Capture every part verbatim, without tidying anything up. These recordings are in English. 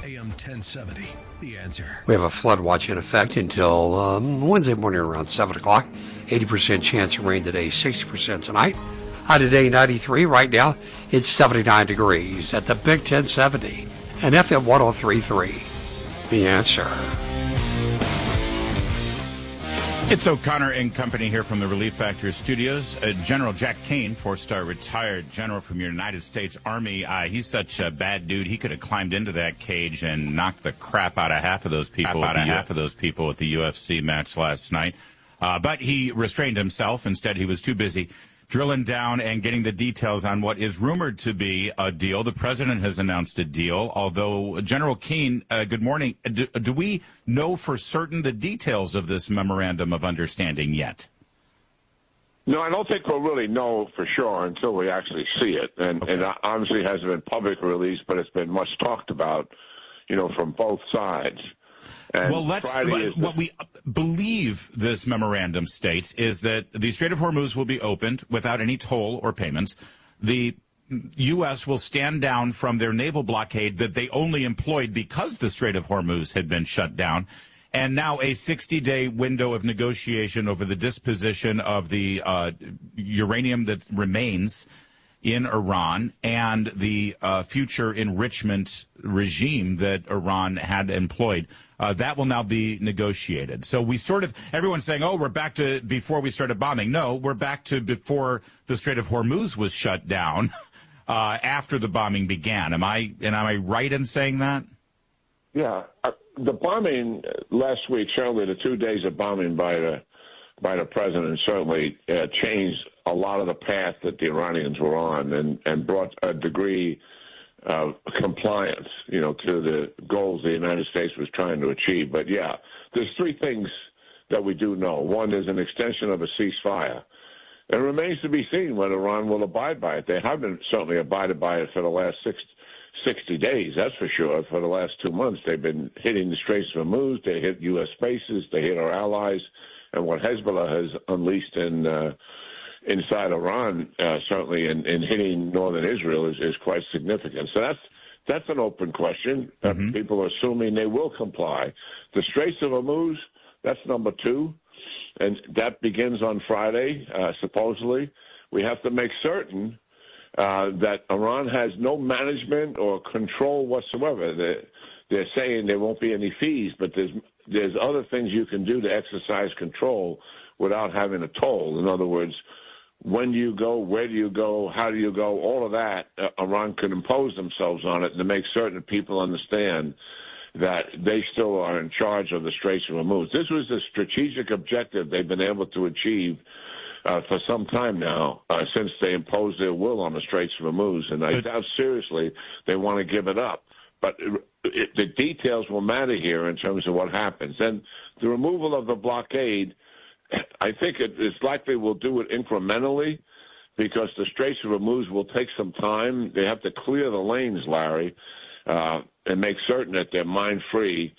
A M ten seventy, The Answer. We have a flood watch in effect until um, Wednesday morning around seven o'clock. eighty percent chance of rain today, sixty percent tonight. High today, ninety-three. Right now, it's seventy-nine degrees at the Big ten seventy and F M one oh three point three. The Answer. It's O'Connor and Company here from the Relief Factor Studios. Uh, General Jack Kane, four-star retired general from your United States Army. Uh, he's such a bad dude. He could have climbed into that cage and knocked the crap out of half of those people. Out of half of those people at the U F C match last night. Uh, but he restrained himself. Instead, he was too busy drilling down and getting the details on what is rumored to be a deal. The president has announced a deal, although, General Keane, uh, good morning. Do, do we know for certain the details of this memorandum of understanding yet? No, I don't think we'll really know for sure until we actually see it. And, okay. and it obviously hasn't been publicly released, but it's been much talked about, you know, from both sides. And well, let's. What the, we believe this memorandum states is that the Strait of Hormuz will be opened without any toll or payments. The U S will stand down from their naval blockade that they only employed because the Strait of Hormuz had been shut down. And now a sixty-day window of negotiation over the disposition of the uh, uranium that remains in Iran and the uh, future enrichment regime that Iran had employed. Uh, that will now be negotiated. So we sort of, everyone's saying, oh, we're back to before we started bombing. No, we're back to before the Strait of Hormuz was shut down uh, after the bombing began. Am I, and am I right in saying that? Yeah. Uh, the bombing last week, certainly the two days of bombing by the, by the president certainly uh, changed a lot of the path that the Iranians were on and, and brought a degree of compliance, you know, to the goals the United States was trying to achieve. But, yeah, there's three things that we do know. One is an extension of a ceasefire. It remains to be seen whether Iran will abide by it. They haven't certainly abided by it for the last six, sixty days, that's for sure. For the last two months, they've been hitting the Straits of Hormuz. They hit U S bases. They hit our allies. And what Hezbollah has unleashed in uh, inside Iran, uh, certainly in, in hitting northern Israel, is, is quite significant. So that's that's an open question. Mm-hmm. Uh, people are assuming they will comply. The Straits of Hormuz, that's number two, and that begins on Friday, uh, supposedly. We have to make certain uh, that Iran has no management or control whatsoever. They're, they're saying there won't be any fees, but there's there's other things you can do to exercise control without having a toll. In other words, when do you go, where do you go, how do you go, all of that, uh, Iran could impose themselves on it to make certain people understand that they still are in charge of the Straits of Hormuz. This was a strategic objective they've been able to achieve uh, for some time now, uh, since they imposed their will on the Straits of Hormuz, and I doubt seriously they want to give it up. But it, it, the details will matter here in terms of what happens. And the removal of the blockade, I think it is likely we'll do it incrementally because the Straits of Hormuz will take some time. They have to clear the lanes, Larry, uh, and make certain that they're mine-free,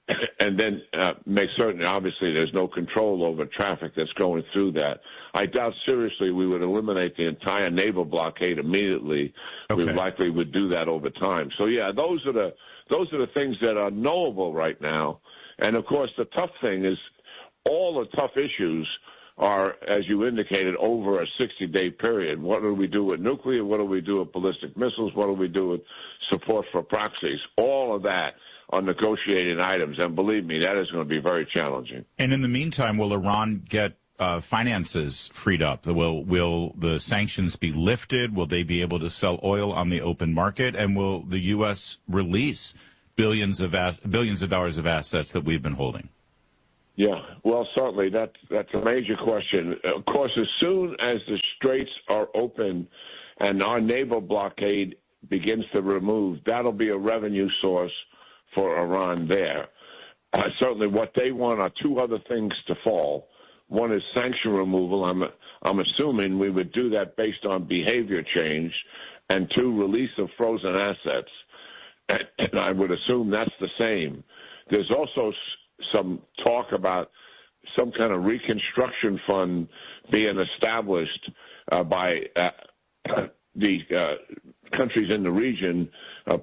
and then uh, make certain, obviously, there's no control over traffic that's going through that. I doubt seriously we would eliminate the entire naval blockade immediately. Okay. We likely would do that over time. So, yeah, those are the those are the things that are knowable right now. And, of course, the tough thing is all the tough issues are, as you indicated, over a sixty-day period. What do we do with nuclear? What do we do with ballistic missiles? What do we do with support for proxies? All of that are negotiating items, and believe me, that is going to be very challenging. And in the meantime, will Iran get uh, finances freed up? Will will the sanctions be lifted? Will they be able to sell oil on the open market? And will the U S release billions of billions of dollars of assets that we've been holding? Yeah, well, certainly that that's a major question. Of course, as soon as the straits are open and our naval blockade begins to remove, that'll be a revenue source for Iran there. Uh, certainly what they want are two other things to fall. One is sanction removal. I'm, I'm assuming we would do that based on behavior change. And two, release of frozen assets. And, and I would assume that's the same. There's also s- some talk about some kind of reconstruction fund being established uh, by uh, the uh, countries in the region, uh,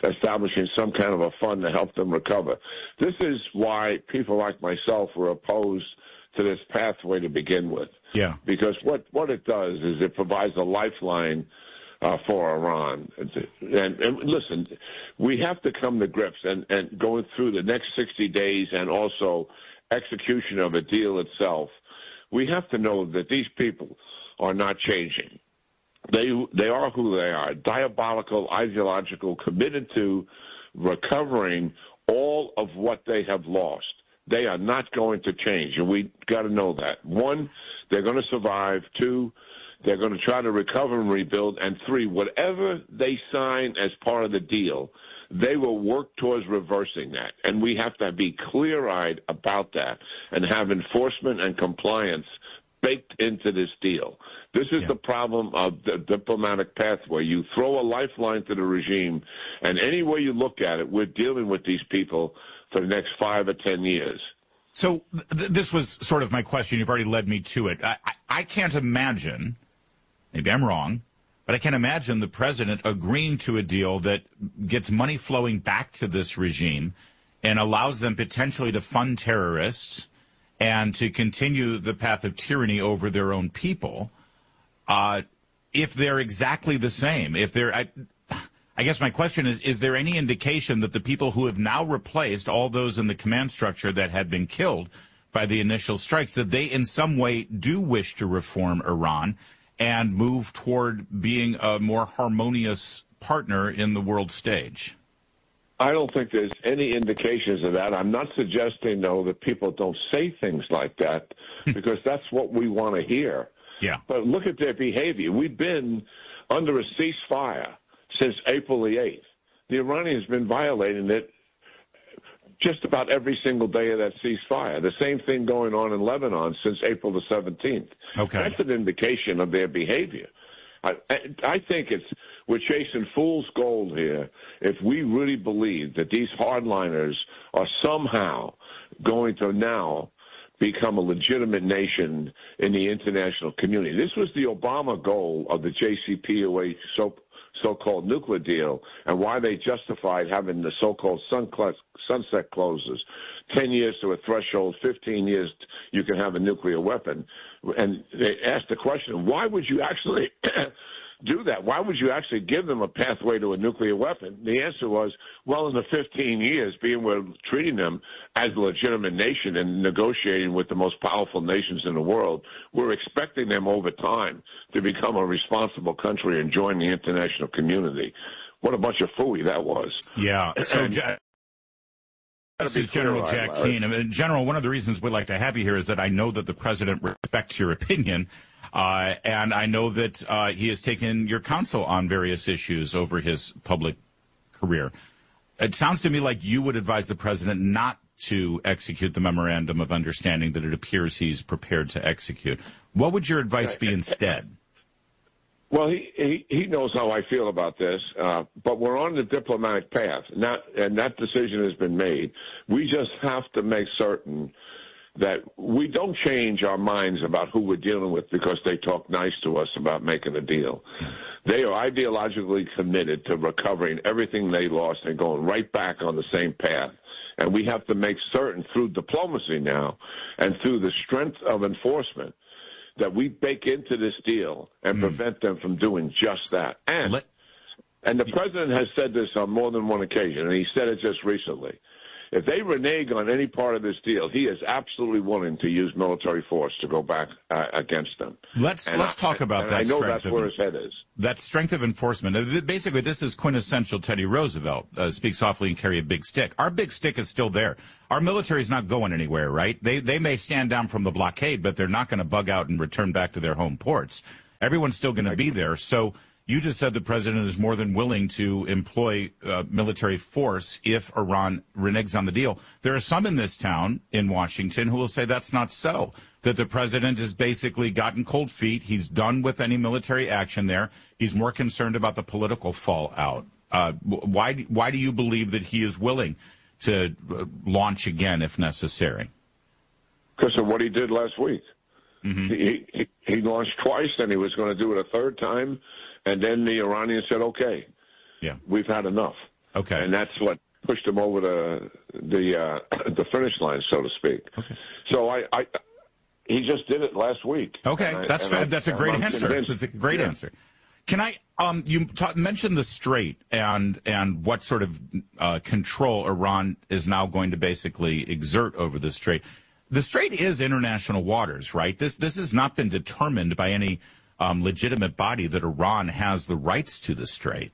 establishing some kind of a fund to help them recover. This is why people like myself were opposed to this pathway to begin with. Yeah. Because what, what it does is it provides a lifeline uh, for Iran. And, and listen, we have to come to grips and, and going through the next sixty days and also execution of a deal itself. We have to know that these people are not changing. They they are who they are, diabolical, ideological, committed to recovering all of what they have lost. They are not going to change, and we got to know that. One, they're going to survive. Two, they're going to try to recover and rebuild. And three, whatever they sign as part of the deal, they will work towards reversing that. And we have to be clear-eyed about that and have enforcement and compliance baked into this deal. This is yeah. the problem of the diplomatic pathway. You throw a lifeline to the regime, and any way you look at it, we're dealing with these people for the next five or ten years. So th- this was sort of my question. You've already led me to it. I, I, I can't imagine, maybe I'm wrong, but I can't imagine the president agreeing to a deal that gets money flowing back to this regime and allows them potentially to fund terrorists and to continue the path of tyranny over their own people, uh, if they're exactly the same. If they're, I, I guess my question is, is there any indication that the people who have now replaced all those in the command structure that had been killed by the initial strikes, that they in some way do wish to reform Iran and move toward being a more harmonious partner in the world stage? I don't think there's any indications of that. I'm not suggesting, though, that people don't say things like that, because that's what we want to hear. Yeah. But look at their behavior. We've been under a ceasefire since April the eighth. The Iranians have been violating it just about every single day of that ceasefire. The same thing going on in Lebanon since April the seventeenth. Okay. That's an indication of their behavior. I, I think it's we're chasing fool's gold here if we really believe that these hardliners are somehow going to now become a legitimate nation in the international community. This was the Obama goal of the J C P O A so, so-called nuclear deal, and why they justified having the so-called sunset clauses, ten years to a threshold, fifteen years you can have a nuclear weapon. And they asked the question, why would you actually do that? Why would you actually give them a pathway to a nuclear weapon? The answer was, well, in the fifteen years, being we're treating them as a legitimate nation and negotiating with the most powerful nations in the world, we're expecting them over time to become a responsible country and join the international community. What a bunch of phooey that was. Yeah. So, Jack, this is General Jack Keane. I mean, General, one of the reasons we'd like to have you here is that I know that the president respects your opinion. Uh, and I know that uh, he has taken your counsel on various issues over his public career. It sounds to me like you would advise the president not to execute the memorandum of understanding that it appears he's prepared to execute. What would your advice be instead? Well, he, he, he knows how I feel about this, uh, but we're on the diplomatic path, not, and that decision has been made. We just have to make certain that we don't change our minds about who we're dealing with because they talk nice to us about making a deal. They are ideologically committed to recovering everything they lost and going right back on the same path. And we have to make certain through diplomacy now and through the strength of enforcement that we bake into this deal and mm. prevent them from doing just that. And, Let- and the president has said this on more than one occasion, and he said it just recently. If they renege on any part of this deal, he is absolutely willing to use military force to go back uh, against them. Let's and let's I, talk about and that. I know strength that's where his head is. That strength of enforcement. Basically, this is quintessential Teddy Roosevelt. Uh, speak softly and carry a big stick. Our big stick is still there. Our military is not going anywhere, right? They they may stand down from the blockade, but they're not going to bug out and return back to their home ports. Everyone's still going to be there. So you just said the president is more than willing to employ uh, military force if Iran reneges on the deal. There are some in this town in Washington who will say that's not so, that the president has basically gotten cold feet. He's done with any military action there. He's more concerned about the political fallout. Uh, why, why do you believe that he is willing to uh, launch again if necessary? Because of what he did last week. Mm-hmm. He, he, he launched twice, and he was going to do it a third time. And then the Iranians said, okay, yeah, we've had enough. Okay. And that's what pushed him over the the uh, the finish line, so to speak. Okay. So I, I he just did it last week. Okay, I, that's fa- I, that's a great I'm answer. convinced. That's a great yeah. answer. Can I? Um, you ta- mentioned the Strait and and what sort of uh, control Iran is now going to basically exert over the Strait. The Strait is international waters, right? This this has not been determined by any um, legitimate body that Iran has the rights to the Strait.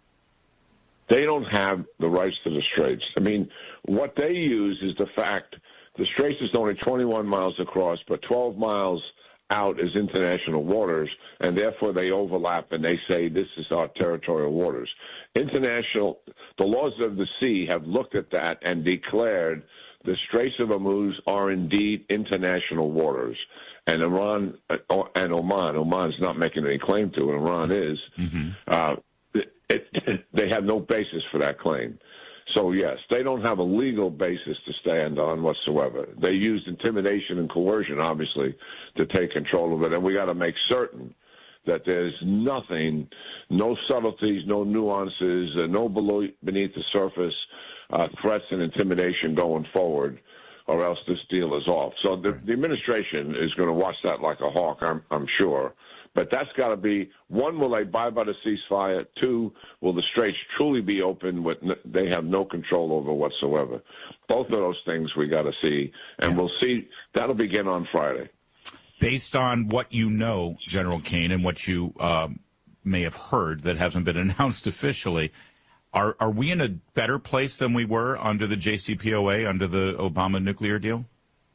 They don't have the rights to the Straits. I mean, what they use is the fact the Straits is only twenty-one miles across, but twelve miles out is international waters, and therefore they overlap, and they say this is our territorial waters. International, the laws of the sea have looked at that and declared the Straits of Hormuz are indeed international waters. And Iran and Oman, Oman's not making any claim to it, Iran is, mm-hmm. uh, it, it, they have no basis for that claim. So, yes, they don't have a legal basis to stand on whatsoever. They used intimidation and coercion, obviously, to take control of it. And we got to make certain that there's nothing, no subtleties, no nuances, uh, no below, beneath the surface uh, threats and intimidation going forward, or else this deal is off. So the, the administration is going to watch that like a hawk, I'm, I'm sure. But that's got to be, one, will they abide by the ceasefire? Two, will the Straits truly be open with n- they have no control over whatsoever? Both of those things we got to see, and yeah. we'll see. That'll begin on Friday. Based on what you know, General Kane, and what you um, may have heard that hasn't been announced officially, are are we in a better place than we were under the J C P O A, under the Obama nuclear deal?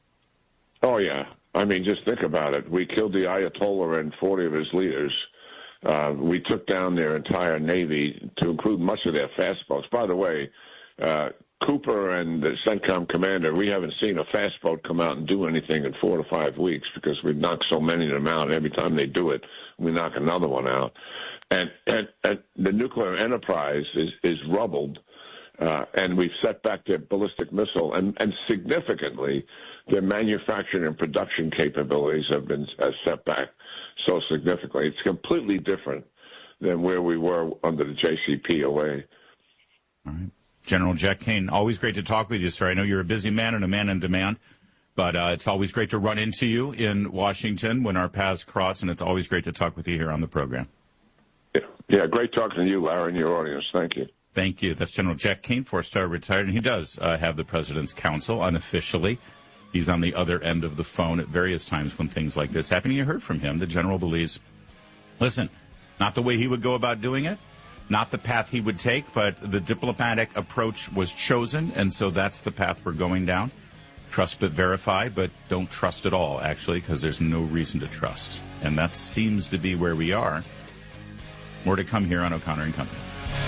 Oh, yeah. I mean, just think about it. We killed the Ayatollah and forty of his leaders. Uh, we took down their entire Navy, to include much of their fast boats. By the way, uh, Cooper and the CENTCOM commander, we haven't seen a fast boat come out and do anything in four to five weeks because we've knocked so many of them out. And every time they do it, we knock another one out. And, and, and the nuclear enterprise is, is rubbled, uh, and we've set back their ballistic missile. And, and significantly, their manufacturing and production capabilities have been uh, set back so significantly. It's completely different than where we were under the J C P O A. All right. General Jack Kane, always great to talk with you, sir. I know you're a busy man and a man in demand, but uh, it's always great to run into you in Washington when our paths cross, and it's always great to talk with you here on the program. Yeah, yeah great talking to you, Larry, and your audience. Thank you. Thank you. That's General Jack Kane, four-star retired, and he does uh, have the President's Counsel unofficially. He's on the other end of the phone at various times when things like this happen. You heard from him. The general believes, listen, not the way he would go about doing it, not the path he would take, but the diplomatic approach was chosen, and so that's the path we're going down. Trust but verify, but don't trust at all, actually, because there's no reason to trust. And that seems to be where we are. More to come here on O'Connor and Company.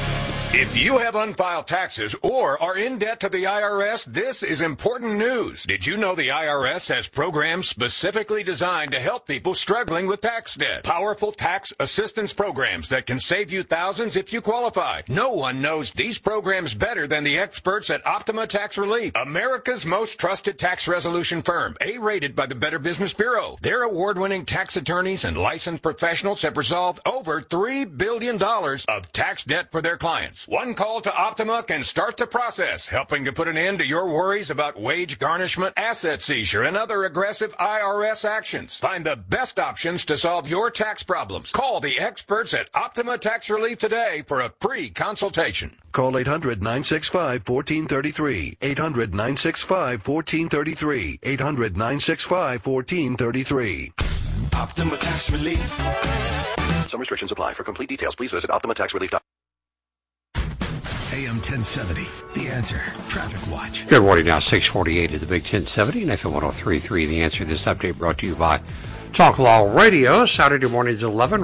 If you have unfiled taxes or are in debt to the I R S, this is important news. Did you know the I R S has programs specifically designed to help people struggling with tax debt? Powerful tax assistance programs that can save you thousands if you qualify. No one knows these programs better than the experts at Optima Tax Relief, America's most trusted tax resolution firm, A-rated by the Better Business Bureau. Their award-winning tax attorneys and licensed professionals have resolved over three billion dollars of tax debt for their clients. One call to Optima can start the process, helping to put an end to your worries about wage garnishment, asset seizure, and other aggressive I R S actions. Find the best options to solve your tax problems. Call the experts at Optima Tax Relief today for a free consultation. Call eight hundred, nine six five, one four three three. eight hundred, nine six five, one four three three. eight hundred, nine six five, one four three three. Optima Tax Relief. Some restrictions apply. For complete details, please visit optima tax relief dot com. A M ten seventy, The Answer, Traffic Watch. Good morning, now six forty-eight at the Big ten seventy and F M one oh three point three. The Answer, this update brought to you by Talk Law Radio, Saturday mornings at eleven.